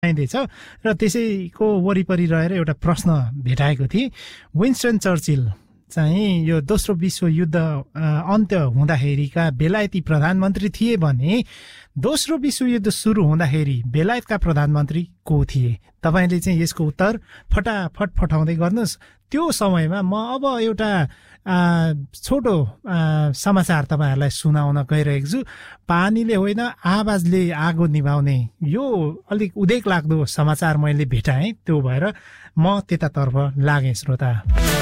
पाइँदैछ र त्यसैको वरिपरि रहेर एउटा प्रश्न भेटाएको थिए। विन्स्टन चर्चिल चाहिँ यो दोस्रो विश्वयुद्ध अन्त्य हुँदाखेरिका बेलायती प्रधानमन्त्री थिए भने दोस्रो विश्वयुद्ध सुरु हुँदाखेरि बेलायतका प्रधानमन्त्री को थिए? तपाईले चाहिँ यसको उत्तर फटाफट पठाउँदै गर्नुहोस्। त्यो समयमा म अब एउटा छोटो समाचार तपाईहरुलाई सुनाउन गइरहेको छु। पानीले होइन आवाजले आगो निभाउने यो अलिक उदेक लाग्दो समाचार मैले भेटाएँ, त्यो भएर म त्यतातर्फ लागेँ श्रोता।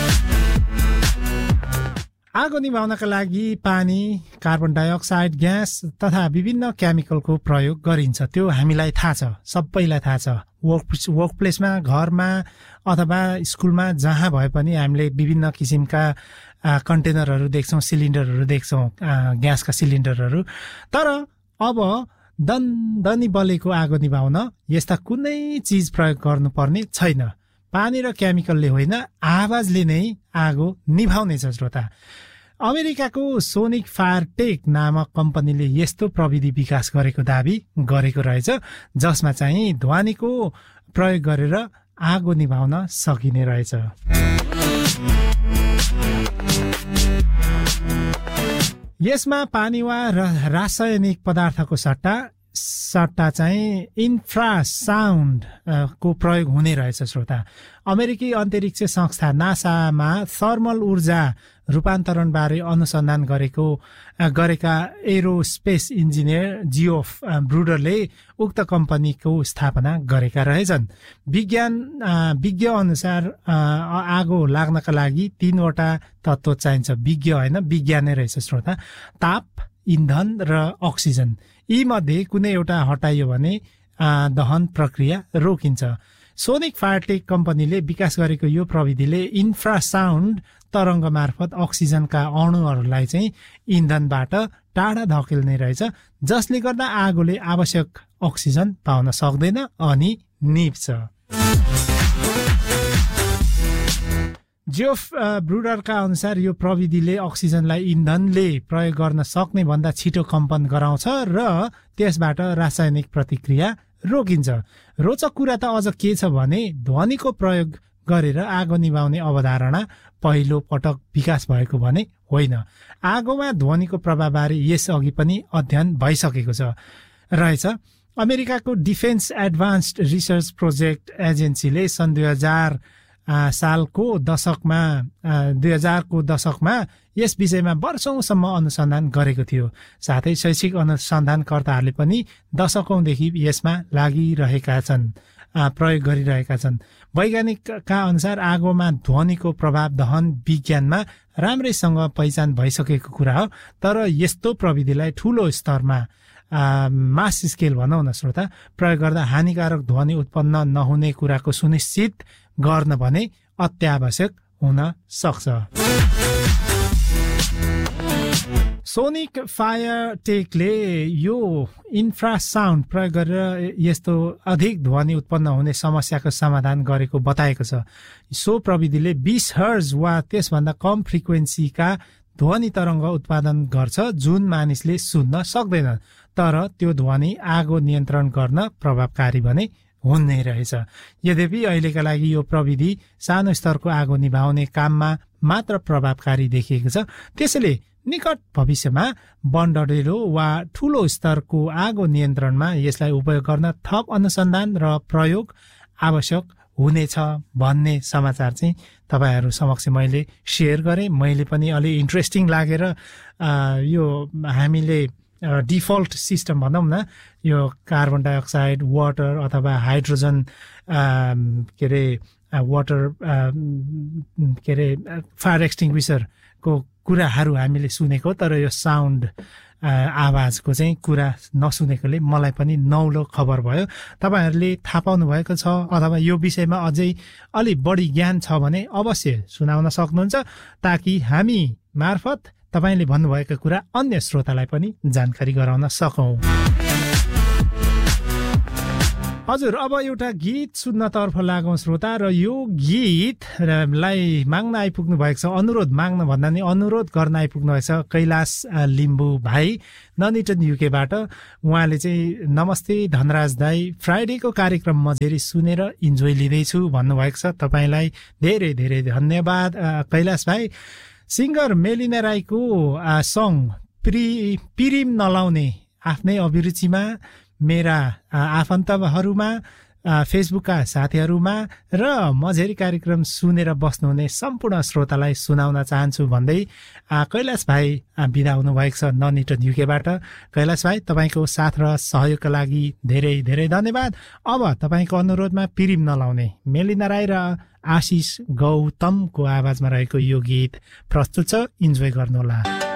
आगो निभाउनका लागि पानी, कार्बन डाइअक्साइड ग्यास तथा विभिन्न केमिकलको प्रयोग गरिन्छ। त्यो हामीलाई थाहा छ, सबैलाई थाहा छ। वर्क प्लेसमा, घरमा अथवा स्कुलमा जहाँ भए पनि हामीले विभिन्न किसिमका कन्टेनरहरू देख्छौँ, सिलिन्डरहरू देख्छौँ, ग्यासका सिलिन्डरहरू। तर अब दनदनी बलेको आगो निभाउन यस्ता कुनै चिज प्रयोग गर्नुपर्ने छैन। पानी र केमिकलले होइन, आवाजले नै आगो निभाउनेछ श्रोता। अमेरिकाको सोनिक फायरटेक नामक कम्पनीले यस्तो प्रविधि विकास गरेको दाबी गरेको रहेछ, जसमा चाहिँ ध्वनिको प्रयोग गरेर आगो निभाउन सकिने रहेछ। यसमा पानी वा रासायनिक पदार्थको सट्टा चाहिँ इन्फ्रासाउन्ड को प्रयोग हुने रहेछ श्रोता। अमेरिकी अन्तरिक्ष संस्था नासामा थर्मल ऊर्जा रूपान्तरण बारे अनुसन्धान गरेका एरोस्पेस इन्जिनियर जियोफ ब्रुडरले उक्त कम्पनीको स्थापना गरेका रहेछन्। विज्ञ अनुसार आगो लाग्नका लागि 3वटा तत्त्व चाहिन्छ। विज्ञ होइन, विज्ञानै रहेछ श्रोता। ताप, इन्धन र अक्सिजन। यी मध्ये कुनै एउटा हटाइयो भने दहन प्रक्रिया रोकिन्छ। सोनिक फायरटेक कम्पनीले विकास गरेको यो प्रविधिले इन्फ्रासाउन्ड तरङ्ग मार्फत अक्सिजनका अणुहरूलाई चाहिँ इन्धनबाट टाढा धकेल्ने रहेछ, जसले गर्दा आगोले आवश्यक अक्सिजन पाउन सक्दैन अनि निप्छ। जियोफ ब्रुडरका अनुसार यो प्रविधिले अक्सिजनलाई इन्धनले प्रयोग गर्न सक्ने भन्दा छिटो कम्पन गराउँछ र त्यसबाट रासायनिक प्रतिक्रिया रोकिन्छ। रोचक कुरा त अझ के छ भने ध्वनिको प्रयोग गरेर आगो निभाउने अवधारणा पहिलो पटक विकास भएको भने होइन। आगोमा ध्वनिको प्रभावबारे यसअघि पनि अध्ययन भइसकेको रहेछ। अमेरिकाको डिफेन्स एडभान्स्ड रिसर्च प्रोजेक्ट एजेन्सीले सन् 2000 को दशकमा यस विषयमा वर्षौंसम्म अनुसन्धान गरेको थियो। साथै शैक्षिक अनुसन्धानकर्ताहरूले पनि दशकौंदेखि यसमा लागिरहेका छन्, प्रयोग गरिरहेका छन्। वैज्ञानिकका अनुसार आगोमा ध्वनिको प्रभाव दहन विज्ञानमा राम्रैसँग पहिचान भइसकेको कुरा हो। तर यस्तो प्रविधिलाई ठूलो स्तरमा मास स्केल भनौँ न श्रोता, प्रयोग गर्दा हानिकारक ध्वनि उत्पन्न नहुने कुराको सुनिश्चित गर्न भने अत्यावश्यक हुन सक्छ। सोनिक फायरटेकले यो इन्फ्रासाउन्ड प्रयोग गरेर यस्तो अधिक ध्वनि उत्पन्न हुने समस्याको समाधान गरेको बताएको छ। सो प्रविधिले 20 हर्ज वा त्यसभन्दा कम फ्रिक्वेन्सीका ध्वनि तरङ्ग उत्पादन गर्छ जुन मानिसले सुन्न सक्दैन। तर त्यो ध्वनि आगो नियन्त्रण गर्न प्रभावकारी भने हुने रहेछ। यद्यपि अहिलेका लागि यो प्रविधि सानो स्तरको आगो निभाउने काममा मात्र प्रभावकारी देखिएको छ। त्यसैले निकट भविष्यमा बनडडेलो वा ठूलो स्तरको आगो नियन्त्रणमा यसलाई उपयोग गर्न थप अनुसन्धान र प्रयोग आवश्यक हुनेछ भन्ने समाचार चाहिँ तपाईहरु समक्ष मैले शेयर गरे। मैले पनि अलि इन्ट्रेस्टिङ लागेर यो हामीले डिफल्ट सिस्टम भनौं न, यो कार्बन डाइअक्साइड, वाटर अथवा हाइड्रोजन फायर एक्सटिङ्ग्विसर को कुराहरू हामीले सुनेको, तर यो साउन्ड आवाजको चाहिँ कुरा नसुनेकोले मलाई पनि नौलो खबर भयो। तपाईहरुले थाहा पाउनु भएको छ अथवा यो विषयमा अझै अलि बढी ज्ञान छ भने अवश्य सुनाउन सक्नुहुन्छ, ताकि हामी मार्फत तपाईले भन्नुभएको कुरा अन्य श्रोतालाई पनि जानकारी गराउन सकौं। हजुर, अब एउटा गीत सुन्नतर्फ लागौँ श्रोता, र यो गीतलाई माग्न आइपुग्नु भएको छ, अनुरोध माग्न भन्दा नि अनुरोध गर्न आइपुग्नु भएको छ कैलाश लिम्बू भाइ ननिटन युकेबाट। उहाँले चाहिँ नमस्ते धनराज दाई, फ्राइडेको कार्यक्रम मजेरी सुनेर इन्जोय लिँदैछु भन्नुभएको छ। तपाईँलाई धेरै धेरै धन्यवाद कैलाश भाइ। सिङ्गर मेलिना राईको सङ पिरिम नलाउने आफ्नै अभिरुचिमा, मेरा आफन्तहरूमा, फेसबुकका साथीहरूमा र मझेरी कार्यक्रम सुनेर बस्नुहुने सम्पूर्ण श्रोतालाई सुनाउन चाहन्छु भन्दै कैलाश भाइ बिदा हुनुभएको छ ननिटन युकेबाट। कैलाश भाइ, तपाईँको साथ र सहयोगका लागि धेरै धेरै धन्यवाद। अब तपाईँको अनुरोधमा पिरिम नलाउने मेलिना राई र आशिष गौतमको आवाजमा रहेको यो गीत प्रस्तुत छ, इन्जोय गर्नुहोला।